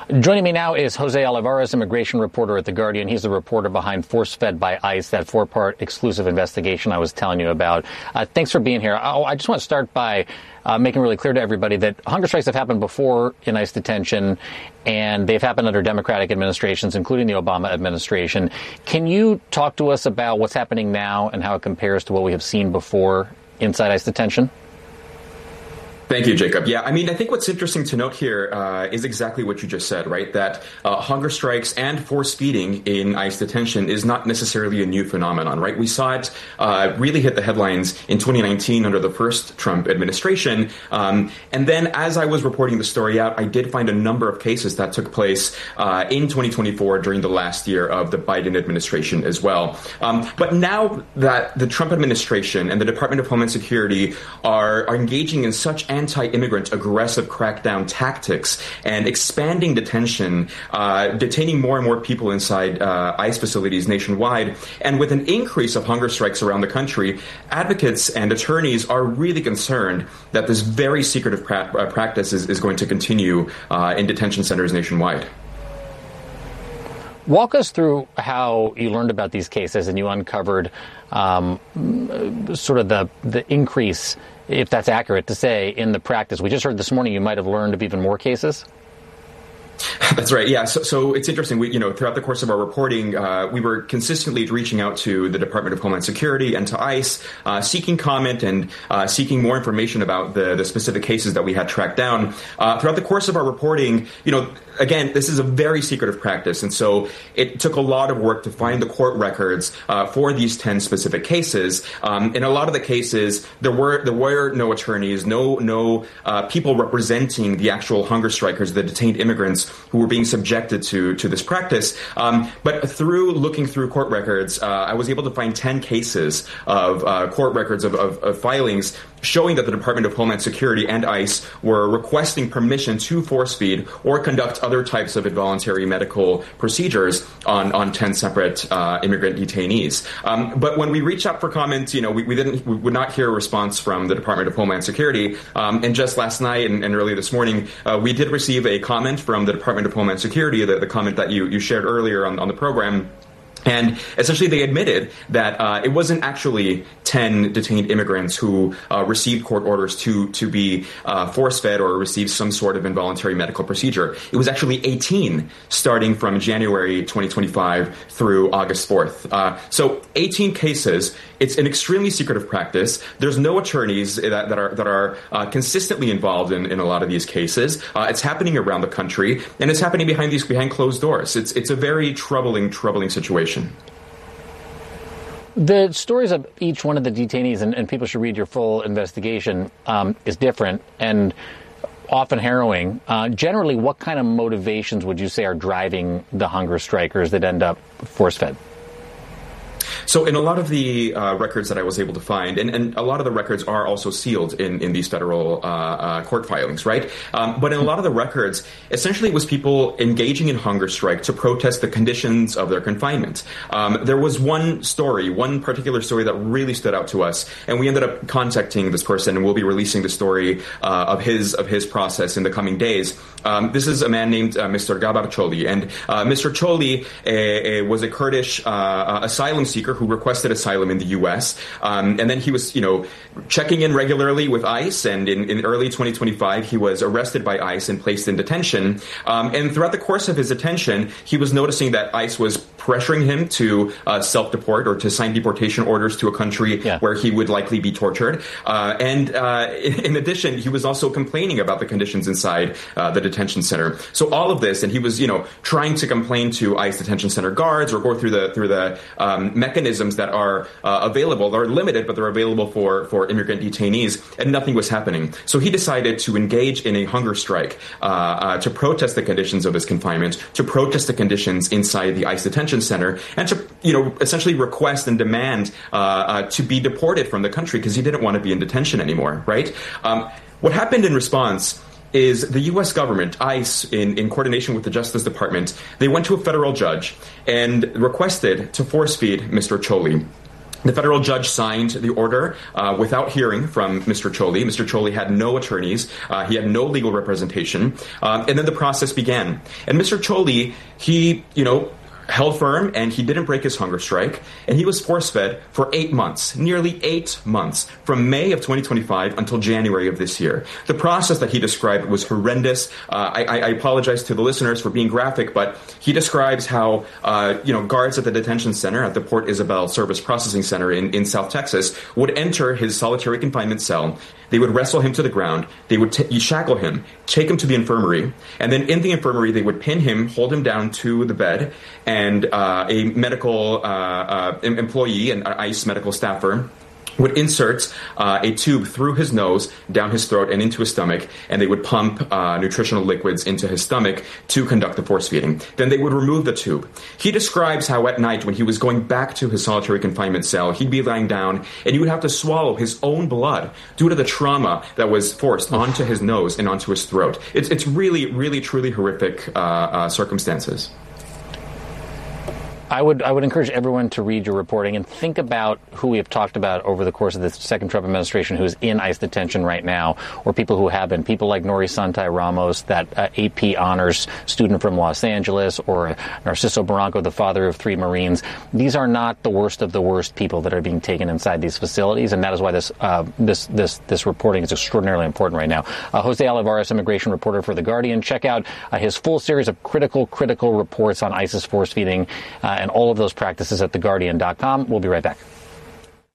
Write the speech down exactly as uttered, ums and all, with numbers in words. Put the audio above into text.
Joining me now is Jose Olivares, immigration reporter at The Guardian. He's the reporter behind Force Fed by ICE, that four-part exclusive investigation I was telling you about. Uh, thanks for being here. Oh, I just want to start by uh, making really clear to everybody that hunger strikes have happened before in ICE detention, and they've happened under Democratic administrations, including the Obama administration. Can you talk to us about what's happening now and how it compares to what we have seen before inside ICE detention? Thank you, Jacob. Yeah, I mean, I think what's interesting to note here uh, is exactly what you just said, right? That uh, hunger strikes and force feeding in ICE detention is not necessarily a new phenomenon, right? We saw it uh, really hit the headlines in twenty nineteen under the first Trump administration. Um, and then as I was reporting the story out, I did find a number of cases that took place uh, in twenty twenty-four during the last year of the Biden administration as well. Um, but now that the Trump administration and the Department of Homeland Security are, are engaging in such anti-immigrant aggressive crackdown tactics and expanding detention, uh, detaining more and more people inside uh, ICE facilities nationwide. And with an increase of hunger strikes around the country, advocates and attorneys are really concerned that this very secretive pra- uh, practice is, is going to continue uh, in detention centers nationwide. Walk us through how you learned about these cases and you uncovered um, sort of the, the increase, if that's accurate to say, in the practice. We just heard this morning you might have learned of even more cases. That's right. Yeah. So, so it's interesting. We, you know, throughout the course of our reporting, uh, we were consistently reaching out to the Department of Homeland Security and to ICE, uh, seeking comment and uh, seeking more information about the, the specific cases that we had tracked down. Uh, throughout the course of our reporting, you know, again, this is a very secretive practice. And so it took a lot of work to find the court records uh, for these ten specific cases. Um, in a lot of the cases, there were there were no attorneys, no no uh, people representing the actual hunger strikers, the detained immigrants who were being subjected to to this practice. Um, but through looking through court records, uh, I was able to find ten cases of uh, court records of, of, of filings showing that the Department of Homeland Security and ICE were requesting permission to force feed or conduct other types of involuntary medical procedures on, on ten separate uh, immigrant detainees. Um, but when we reached out for comments, you know, we, we didn't, we would not hear a response from the Department of Homeland Security. Um, and just last night and, and early this morning, uh, we did receive a comment from the Department of Homeland Security, the, the comment that you, you shared earlier on, on the program. And essentially, they admitted that uh, it wasn't actually ten detained immigrants who uh, received court orders to to be uh, force-fed or receive some sort of involuntary medical procedure. It was actually eighteen, starting from January twenty twenty-five through August fourth. Uh, so eighteen cases. It's an extremely secretive practice. There's no attorneys that, that are that are uh, consistently involved in, in a lot of these cases. Uh, it's happening around the country, and it's happening behind these behind closed doors. It's it's a very troubling, troubling situation. The stories of each one of the detainees, and, and people should read your full investigation, um, is different and often harrowing. Uh, generally, what kind of motivations would you say are driving the hunger strikers that end up force-fed? So in a lot of the uh, records that I was able to find, and, and a lot of the records are also sealed in, in these federal uh, uh, court filings, right? Um, but in a lot of the records, essentially it was people engaging in hunger strike to protest the conditions of their confinement. Um, there was one story, one particular story that really stood out to us, and we ended up contacting this person, and we'll be releasing the story uh, of his of his process in the coming days. Um, this is a man named uh, Mister Gabar Choli, and uh, Mister Choli uh, uh, was a Kurdish uh, asylum seeker who requested asylum in the U S. Um, and then he was, you know, checking in regularly with ICE. And in, in early twenty twenty-five, he was arrested by ICE and placed in detention. Um, and throughout the course of his detention, he was noticing that ICE was pressuring him to uh, self-deport or to sign deportation orders to a country yeah. where he would likely be tortured. Uh, and uh, in, in addition, he was also complaining about the conditions inside uh, the detention center. So all of this, and he was, you know, trying to complain to ICE detention center guards or go through the through the um, mechanisms that are uh, available. They're limited, but they're available for, for immigrant detainees, and nothing was happening. So he decided to engage in a hunger strike uh, uh, to protest the conditions of his confinement, to protest the conditions inside the ICE detention center, and to, you know, essentially request and demand uh, uh, to be deported from the country because he didn't want to be in detention anymore, right? Um, what happened in response is the U S government, ICE, in, in coordination with the Justice Department, they went to a federal judge and requested to force feed Mister Choli. The federal judge signed the order uh, without hearing from Mister Choli. Mister Choli had no attorneys. Uh, he had no legal representation. Uh, and then the process began. And Mister Choli, he, you know, held firm, and he didn't break his hunger strike, and he was force-fed for eight months, nearly eight months, from May of twenty twenty-five until January of this year. The process that he described was horrendous. Uh, I, I apologize to the listeners for being graphic, but he describes how, uh, you know, guards at the detention center, at the Port Isabel Service Processing Center in, in South Texas, would enter his solitary confinement cell. They would wrestle him to the ground. They would t- shackle him, take him to the infirmary, and then in the infirmary, they would pin him, hold him down to the bed, and uh, a medical uh, uh, employee, an ICE medical staffer, would insert uh, a tube through his nose, down his throat, and into his stomach, and they would pump uh, nutritional liquids into his stomach to conduct the force feeding. Then they would remove the tube. He describes how at night, when he was going back to his solitary confinement cell, he'd be lying down, and he would have to swallow his own blood due to the trauma that was forced onto his nose and onto his throat. It's, it's really, really, truly horrific uh, uh, circumstances. I would I would encourage everyone to read your reporting and think about who we have talked about over the course of the second Trump administration who's in ICE detention right now, or people who have been, people like Nori Santai Ramos, that uh, A P honors student from Los Angeles, or Narciso Barranco, the father of three Marines. These are not the worst of the worst people that are being taken inside these facilities, and that is why this uh, this this this reporting is extraordinarily important right now. Uh, Jose Olivares, immigration reporter for The Guardian. Check out uh, his full series of critical, critical reports on ISIS force feeding uh, and all of those practices at the guardian dot com. We'll be right back.